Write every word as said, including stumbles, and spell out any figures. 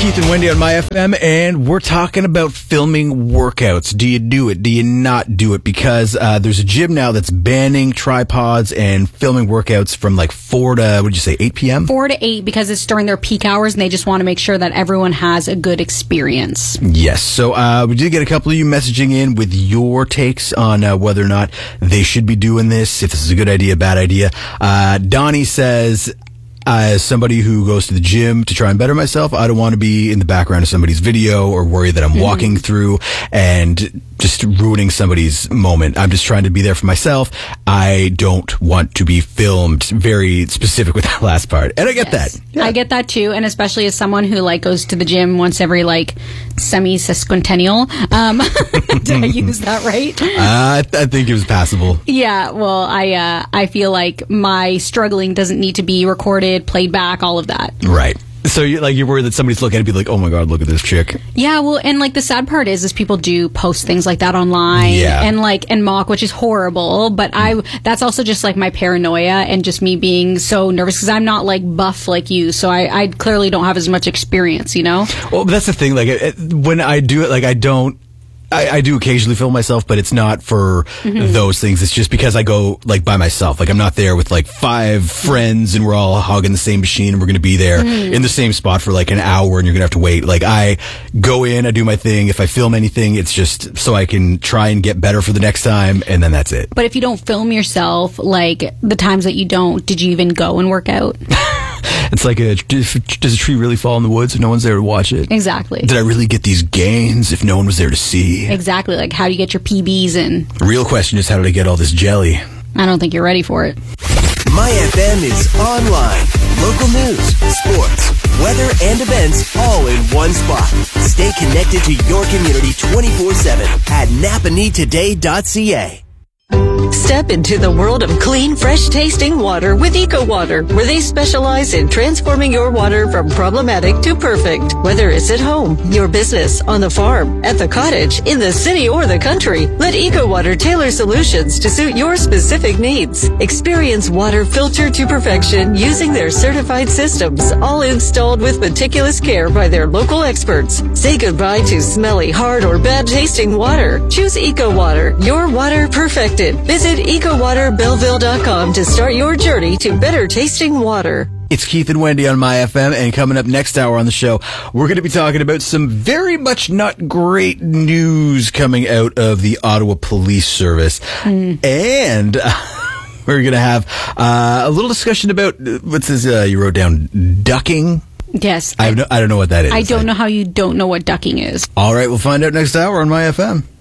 Keith and Wendy on My F M, and we're talking about filming workouts. Do you do it? Do you not do it? Because uh, there's a gym now that's banning tripods and filming workouts from like four to, what did you say, eight p.m.? four to eight, because it's during their peak hours, and they just want to make sure that everyone has a good experience. Yes. So uh, we did get a couple of you messaging in with your takes on uh, whether or not they should be doing this, if this is a good idea, bad idea. Uh, Donnie says, Uh, as somebody who goes to the gym to try and better myself, I don't want to be in the background of somebody's video or worry that I'm mm-hmm. walking through and just ruining somebody's moment. I'm just trying to be there for myself. I don't want to be filmed. Very specific with that last part. And I get yes. that. Yeah. I get that too. And especially as someone who like goes to the gym once every like semi-sesquicentennial. Um, did I use that right? Uh, I, th- I think it was passable. Yeah. Well, I, uh, I feel like my struggling doesn't need to be recorded, played back, all of that. Right. So you're like, you're worried that somebody's looking at it and be like, oh my God, look at this chick. Yeah, well, and like the sad part is, is people do post things like that online yeah. and like, and mock, which is horrible. But I, that's also just like my paranoia and just me being so nervous because I'm not like buff like you. So I, I clearly don't have as much experience, you know? Well, that's the thing. Like it, when I do it, like I don't, I, I do occasionally film myself, but it's not for mm-hmm. those things. It's just because I go like by myself. Like I'm not there with like five friends and we're all hogging the same machine and we're going to be there mm-hmm. in the same spot for like an hour and you're going to have to wait. Like I go in, I do my thing. If I film anything, it's just so I can try and get better for the next time, and then that's it. But if you don't film yourself, like the times that you don't, did you even go and work out? It's like, a, does a tree really fall in the woods if no one's there to watch it? Exactly. Did I really get these gains if no one was there to see? Exactly. Like, how do you get your P Bs in? The real question is, how did I get all this jelly? I don't think you're ready for it. My F M is online. Local news, sports, weather, and events all in one spot. Stay connected to your community twenty-four seven at napa need today dot c a. Step into the world of clean, fresh-tasting water with EcoWater, where they specialize in transforming your water from problematic to perfect. Whether it's at home, your business, on the farm, at the cottage, in the city, or the country, let EcoWater tailor solutions to suit your specific needs. Experience water filtered to perfection using their certified systems, all installed with meticulous care by their local experts. Say goodbye to smelly, hard, or bad-tasting water. Choose EcoWater, your water perfected. Visit eco water belleville dot com to start your journey to better tasting water. It's Keith and Wendy on My F M, and coming up next hour on the show, we're going to be talking about some very much not great news coming out of the Ottawa Police Service. Mm. And uh, we're going to have uh, a little discussion about, what's this, uh, you wrote down, ducking? Yes. I, have no, I don't know what that is. I don't know how you don't know what ducking is. All right, we'll find out next hour on My F M.